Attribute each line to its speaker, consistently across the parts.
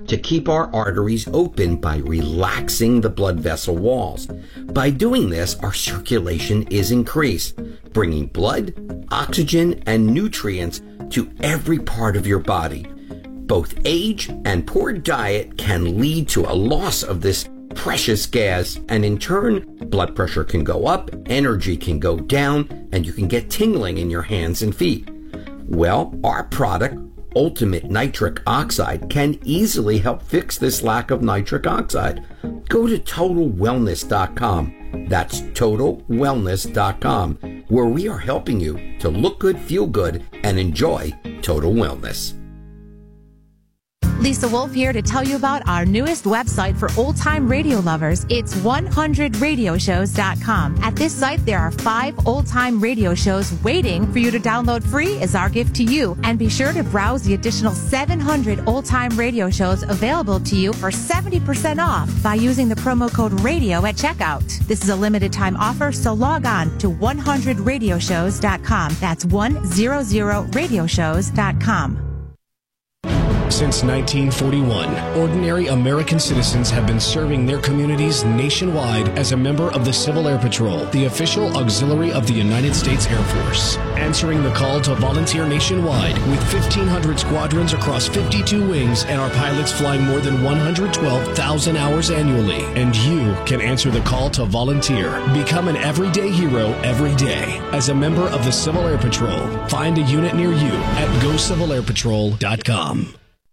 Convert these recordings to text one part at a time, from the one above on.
Speaker 1: to keep our arteries open by relaxing the blood vessel walls. By doing this, our circulation is increased, bringing blood, oxygen, and nutrients to every part of your body. Both age and poor diet can lead to a loss of this precious gas, and in turn, blood pressure can go up, energy can go down, and you can get tingling in your hands and feet. Well, our product, Ultimate Nitric Oxide, can easily help fix this lack of nitric oxide. Go to TotalWellness.com. That's TotalWellness.com, where we are helping you to look good, feel good, and enjoy total wellness.
Speaker 2: Lisa Wolf here to tell you about our newest website for old-time radio lovers. It's 100radioshows.com. At this site, there are 5 old-time radio shows waiting for you to download free as our gift to you. And be sure to browse the additional 700 old-time radio shows available to you for 70% off by using the promo code RADIO at checkout. This is a limited-time offer, so log on to 100radioshows.com. That's 100radioshows.com.
Speaker 3: Since 1941, ordinary American citizens have been serving their communities nationwide as a member of the Civil Air Patrol, the official auxiliary of the United States Air Force. Answering the call to volunteer nationwide with 1,500 squadrons across 52 wings and our pilots flying more than 112,000 hours annually. And you can answer the call to volunteer. Become an everyday hero every day as a member of the Civil Air Patrol. Find a unit near you at GoCivilAirPatrol.com.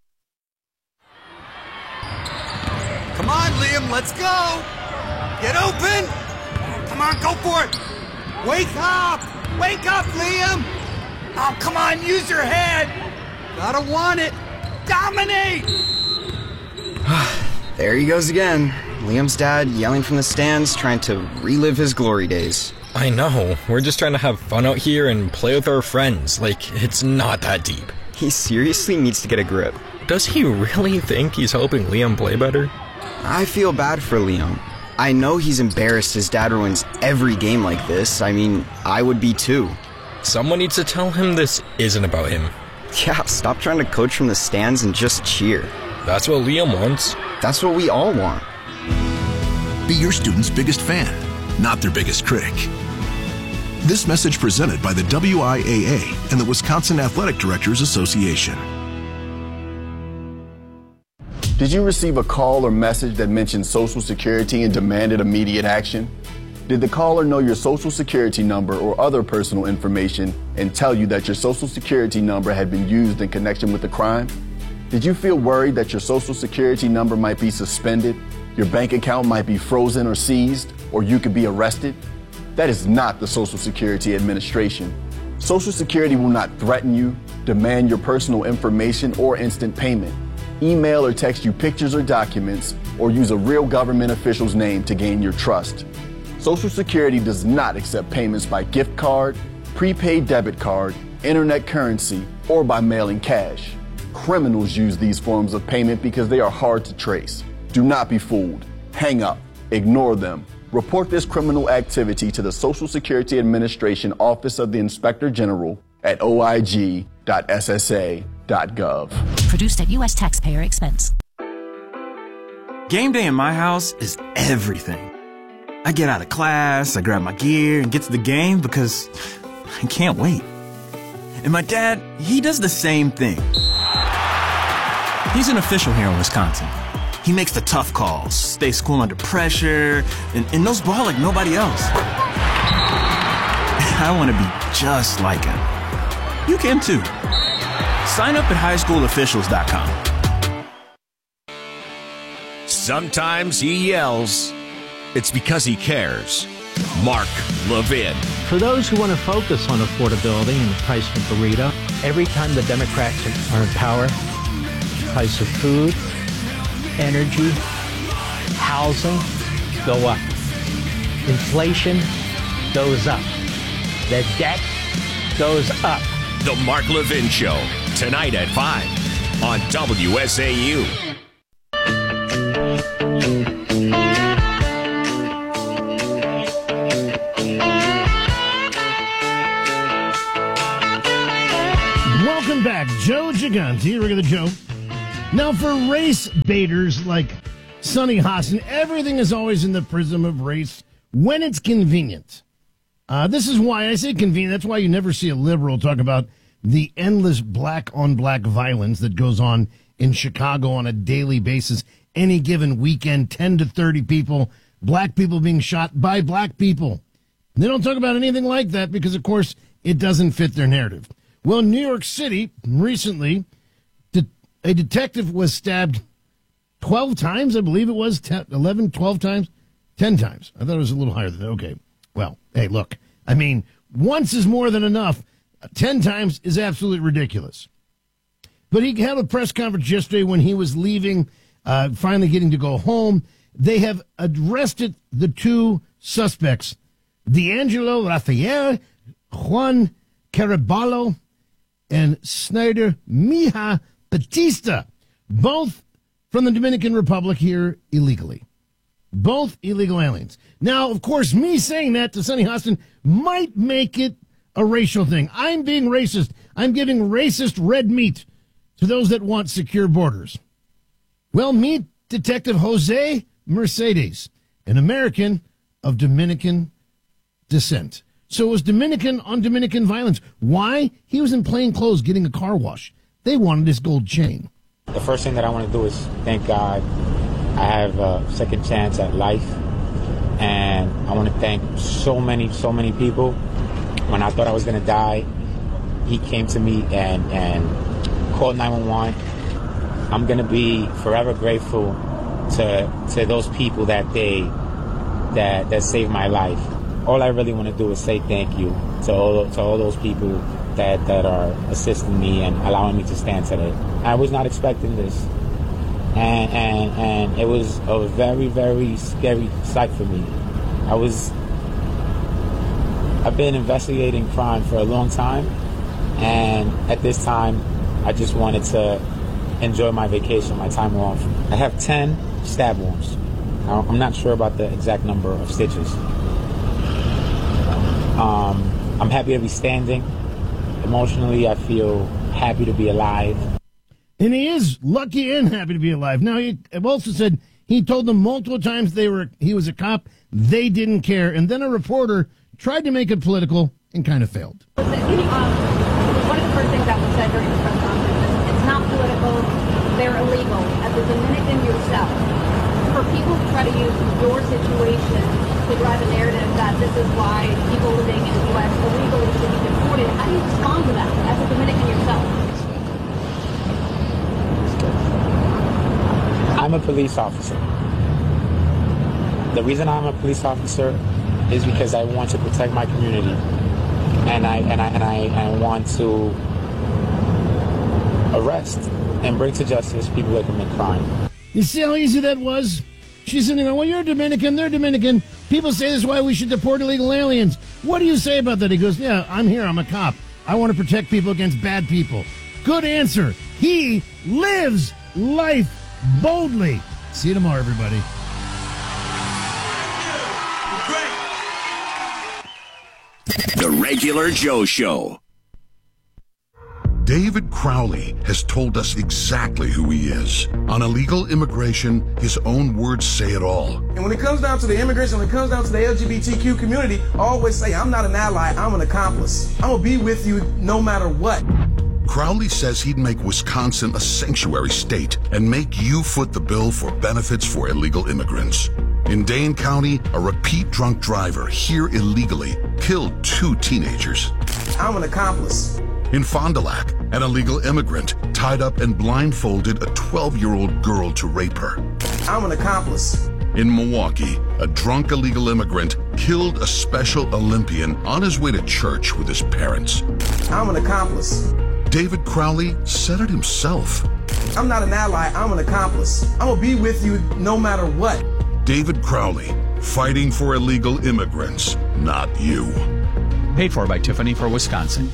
Speaker 4: Come on, Liam, let's go! Get open! Come on, go for it! Wake up! Wake up, Liam! Oh, come on, use your head! Gotta want it! Dominate!
Speaker 5: There he goes again. Liam's dad yelling from the stands, trying to relive his glory days.
Speaker 6: I know. We're just trying to have fun out here and play with our friends. Like, it's not that deep.
Speaker 5: He seriously needs to get a grip.
Speaker 6: Does he really think he's helping Liam play better?
Speaker 5: I feel bad for Liam. I know he's embarrassed his dad ruins every game like this. I mean, I would be too.
Speaker 6: Someone needs to tell him this isn't about him.
Speaker 5: Yeah, stop trying to coach from the stands and just cheer.
Speaker 6: That's what Liam wants.
Speaker 5: That's what we all want.
Speaker 7: Be your student's biggest fan, not their biggest critic. This message presented by the WIAA and the Wisconsin Athletic Directors Association.
Speaker 8: Did you receive a call or message that mentioned Social Security and demanded immediate action? Did the caller know your Social Security number or other personal information and tell you that your Social Security number had been used in connection with a crime? Did you feel worried that your Social Security number might be suspended, your bank account might be frozen or seized, or you could be arrested? That is not the Social Security Administration. Social Security will not threaten you, demand your personal information, or instant payment. Email or text you pictures or documents, or use a real government official's name to gain your trust. Social Security does not accept payments by gift card, prepaid debit card, internet currency, or by mailing cash. Criminals use these forms of payment because they are hard to trace. Do not be fooled. Hang up. Ignore them. Report this criminal activity to the Social Security Administration Office of the Inspector General at oig.ssa.gov.
Speaker 9: Produced at U.S. taxpayer expense.
Speaker 10: Game day in my house is everything. I get out of class, I grab my gear, and get to the game because I can't wait. And my dad, he does the same thing. He's an official here in Wisconsin. He makes the tough calls, stays cool under pressure, and knows ball like nobody else. I want to be just like him. You can too. Sign up at highschoolofficials.com.
Speaker 11: Sometimes he yells. It's because he cares. Mark Levin.
Speaker 12: For those who want to focus on affordability and the price of a burrito, every time the Democrats are in power, the price of food, energy, housing go up. Inflation goes up. The debt goes up.
Speaker 11: The Mark Levin Show, tonight at 5 on WSAU.
Speaker 13: Welcome back. Joe Gigante, regular Joe. Now, for race baiters like Sonny Hostin, everything is always in the prism of race when it's convenient. This is why I say convenient. That's why you never see a liberal talk about the endless black-on-black violence that goes on in Chicago on a daily basis. Any given weekend, 10 to 30 people, black people being shot by black people. They don't talk about anything like that because, of course, it doesn't fit their narrative. Well, in New York City, recently, a detective was stabbed 12 times, I believe it was, 11, 12 times, 10 times. I thought it was a little higher than that. Okay. Well, hey, look, I mean, once is more than enough. 10 times is absolutely ridiculous. But he had a press conference yesterday when he was leaving, finally getting to go home. They have arrested the two suspects, D'Angelo Rafael, Juan Caraballo, and Snyder Mija Batista, both from the Dominican Republic here illegally. Both illegal aliens. Now, of course, me saying that to Sonny Hostin might make it a racial thing. I'm being racist. I'm giving racist red meat to those that want secure borders. Well, meet Detective Jose Mercedes, an American of Dominican descent. So it was Dominican on Dominican violence. Why? He was in plain clothes getting a car wash. They wanted his gold chain.
Speaker 14: The first thing that I want to do is thank God I have a second chance at life. And I want to thank so many people. When I thought I was going to die, he came to me and called 911. I'm going to be forever grateful to those people that saved my life. All I really want to do is say thank you to all those people that are assisting me and allowing me to stand today. I was not expecting this. And it was a very, very scary sight for me. I've been investigating crime for a long time, and at this time, I just wanted to enjoy my vacation, my time off. I have 10 stab wounds. I'm not sure about the exact number of stitches. I'm happy to be standing. Emotionally, I feel happy to be alive.
Speaker 13: And he is lucky and happy to be alive. Now, he also said he told them multiple times he was a cop. They didn't care. And then a reporter tried to make it political and kind of failed.
Speaker 15: One of the first things that was said during the press conference is it's not political, they're illegal. As a Dominican yourself, for people to try to use your situation to drive a narrative that this is why people living in the U.S. illegally should be deported, how do you respond to that as a Dominican yourself?
Speaker 14: I'm a police officer. The reason I'm a police officer is because I want to protect my community, and I want to arrest and bring to justice people that commit crime.
Speaker 13: You see how easy that was? She's sitting there, well, you're Dominican, they're Dominican. People say this is why we should deport illegal aliens. What do you say about that? He goes, yeah, I'm here, I'm a cop. I want to protect people against bad people. Good answer. He lives life boldly. See you tomorrow, everybody.
Speaker 11: The Regular Joe Show.
Speaker 16: David Crowley has told us exactly who he is. On illegal immigration, his own words say it all.
Speaker 17: And when it comes down to the immigration, when it comes down to the LGBTQ community, I always say, I'm not an ally, I'm an accomplice. I'm going to be with you no matter what.
Speaker 16: Crowley says he'd make Wisconsin a sanctuary state and make you foot the bill for benefits for illegal immigrants. In Dane County, a repeat drunk driver here illegally killed 2 teenagers.
Speaker 17: I'm an accomplice.
Speaker 16: In Fond du Lac, an illegal immigrant tied up and blindfolded a 12-year-old girl to rape her.
Speaker 17: I'm an accomplice.
Speaker 16: In Milwaukee, a drunk illegal immigrant killed a Special Olympian on his way to church with his parents.
Speaker 17: I'm an accomplice.
Speaker 16: David Crowley said it himself.
Speaker 17: I'm not an ally, I'm an accomplice. I'm going to be with you no matter what.
Speaker 16: David Crowley, fighting for illegal immigrants, not you.
Speaker 18: Paid for by Tiffany for Wisconsin.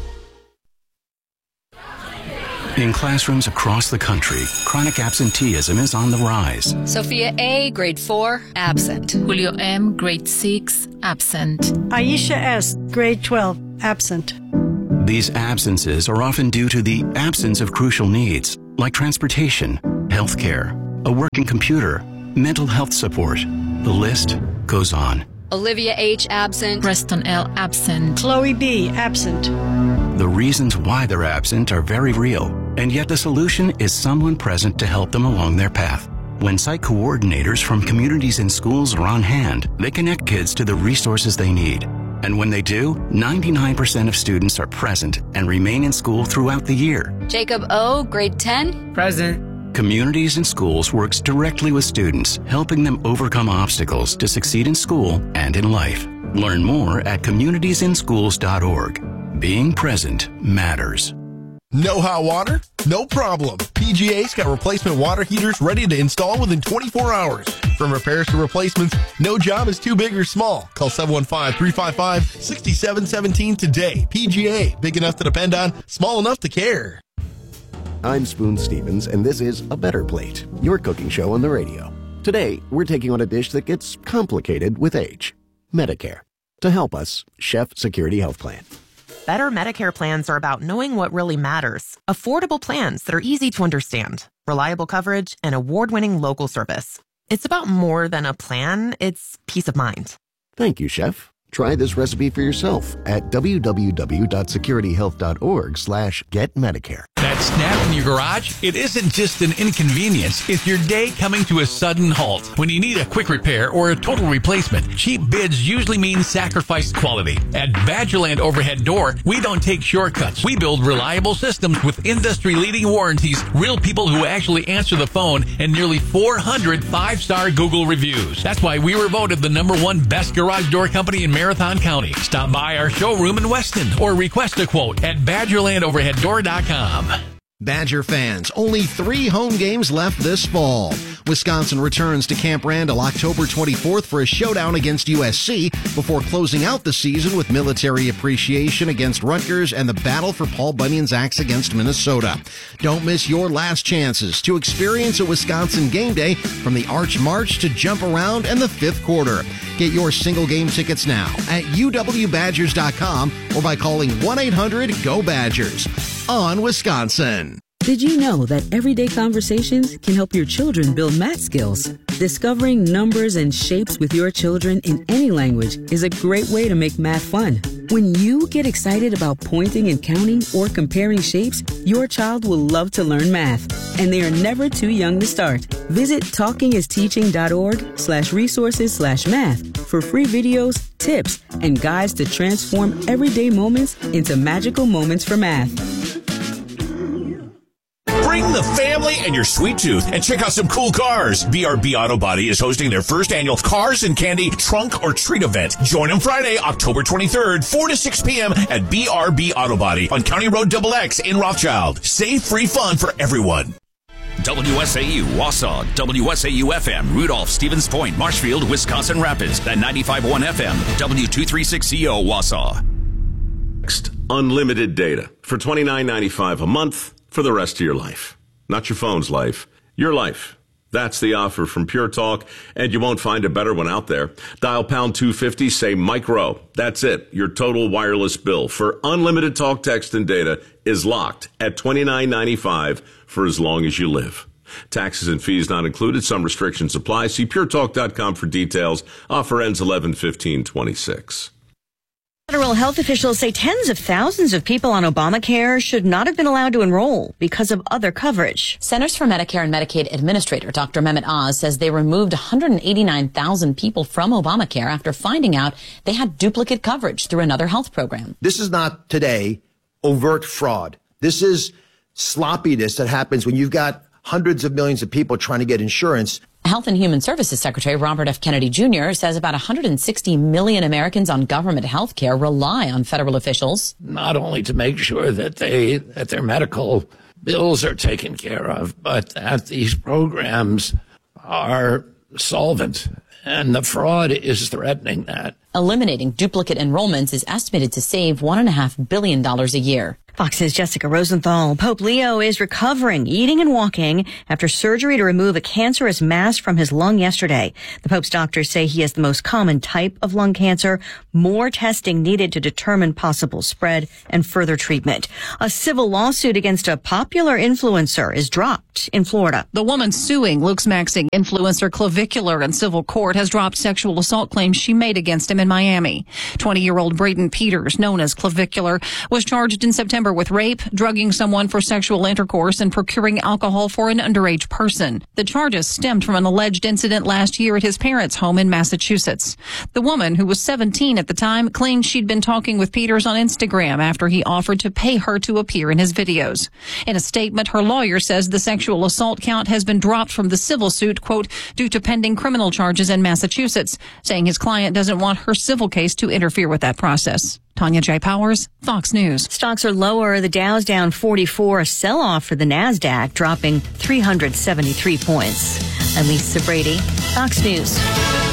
Speaker 19: In classrooms across the country, chronic absenteeism is on the rise.
Speaker 20: Sophia A., grade 4, absent.
Speaker 9: Julio M., grade 6, absent.
Speaker 21: Aisha S., grade 12, absent.
Speaker 19: These absences are often due to the absence of crucial needs, like transportation, healthcare, a working computer, mental health support. The list goes on.
Speaker 20: Olivia H. absent.
Speaker 9: Preston L. absent.
Speaker 21: Chloe B. absent.
Speaker 19: The reasons why they're absent are very real, and yet the solution is someone present to help them along their path. When site coordinators from communities and schools are on hand, they connect kids to the resources they need. And when they do, 99% of students are present and remain in school throughout the year.
Speaker 20: Jacob O., grade 10.
Speaker 10: Present.
Speaker 19: Communities and Schools works directly with students, helping them overcome obstacles to succeed in school and in life. Learn more at communitiesinschools.org. Being present matters.
Speaker 1: No hot water? No problem. PGA's got replacement water heaters ready to install within 24 hours. From repairs to replacements, no job is too big or small. Call 715-355-6717 today. PGA, big enough to depend on, small enough to care.
Speaker 22: I'm Spoon Stevens, and this is A Better Plate, your cooking show on the radio. Today, we're taking on a dish that gets complicated with age, Medicare. To help us, Chef Security Health Plan.
Speaker 23: Better Medicare plans are about knowing what really matters. Affordable plans that are easy to understand, reliable coverage, and award-winning local service. It's about more than a plan, it's peace of mind.
Speaker 22: Thank you, Chef. Try this recipe for yourself at www.securityhealth.org/getmedicare.
Speaker 18: That snap in your garage, it isn't just an inconvenience. It's your day coming to a sudden halt. When you need a quick repair or a total replacement, cheap bids usually mean sacrificed quality. At Badgerland Overhead Door, we don't take shortcuts. We build reliable systems with industry-leading warranties, real people who actually answer the phone, and nearly 400 5-star Google reviews. That's why we were voted the #1 best garage door company in Marathon County. Stop by our showroom in Weston or request a quote at BadgerlandOverheadDoor.com.
Speaker 24: Badger fans, only 3 home games left this fall. Wisconsin returns to Camp Randall October 24th for a showdown against USC before closing out the season with military appreciation against Rutgers and the battle for Paul Bunyan's axe against Minnesota. Don't miss your last chances to experience a Wisconsin game day from the Arch March to Jump Around and the 5th quarter. Get your single game tickets now at uwbadgers.com or by calling 1-800-GO-BADGERS. On Wisconsin.
Speaker 25: Did you know that everyday conversations can help your children build math skills? Discovering numbers and shapes with your children in any language is a great way to make math fun. When you get excited about pointing and counting or comparing shapes, your child will love to learn math. And they are never too young to start. Visit talkingisteaching.org/resources/math for free videos, tips, and guides to transform everyday moments into magical moments for math.
Speaker 11: Bring the family and your sweet tooth and check out some cool cars. BRB Auto Body is hosting their first annual Cars and Candy Trunk or Treat event. Join them Friday, October 23rd, 4 to 6 p.m. at BRB Auto Body on County Road XX in Rothschild. Safe, free fun for everyone.
Speaker 26: WSAU, Wausau, WSAU-FM, Rudolph, Stevens Point, Marshfield, Wisconsin Rapids, and 95.1 FM, W236CO, Wausau.
Speaker 27: Next, unlimited data for $29.95 a month for the rest of your life. Not your phone's life, your life. That's the offer from Pure Talk, and you won't find a better one out there. Dial pound 250, say Mike Rowe. That's it. Your total wireless bill for unlimited talk, text, and data is locked at $29.95 for as long as you live. Taxes and fees not included. Some restrictions apply. See puretalk.com for details. Offer ends 11/15/26.
Speaker 28: Federal health officials say tens of thousands of people on Obamacare should not have been allowed to enroll because of other coverage.
Speaker 29: Centers for Medicare and Medicaid Administrator Dr. Mehmet Oz says they removed 189,000 people from Obamacare after finding out they had duplicate coverage through another health program.
Speaker 30: This is not today overt fraud. This is sloppiness that happens when you've got hundreds of millions of people trying to get insurance.
Speaker 29: Health and Human Services Secretary Robert F. Kennedy Jr. says about 160 million Americans on government health care rely on federal officials.
Speaker 12: Not only to make sure that their medical bills are taken care of, but that these programs are solvent. And the fraud is threatening that.
Speaker 29: Eliminating duplicate enrollments is estimated to save $1.5 billion a year.
Speaker 28: Fox's Jessica Rosenthal. Pope Leo is recovering, eating and walking after surgery to remove a cancerous mass from his lung yesterday. The Pope's doctors say he has the most common type of lung cancer. More testing needed to determine possible spread and further treatment. A civil lawsuit against a popular influencer is dropped in Florida.
Speaker 2: The woman suing Luke's Maxing influencer Clavicular in civil court has dropped sexual assault claims she made against him in Miami. 20-year-old Braden Peters, known as Clavicular, was charged in September with rape, drugging someone for sexual intercourse, and procuring alcohol for an underage person. The charges stemmed from an alleged incident last year at his parents' home in Massachusetts. The woman, who was 17 at the time, claimed she'd been talking with Peters on Instagram after he offered to pay her to appear in his videos. In a statement, her lawyer says the sexual assault count has been dropped from the civil suit, quote, due to pending criminal charges in Massachusetts, saying his client doesn't want her civil case to interfere with that process. Tanya J. Powers, Fox News.
Speaker 28: Stocks are lower. The Dow's down 44, a sell-off for the NASDAQ, dropping 373 points. I'm Lisa Brady, Fox News.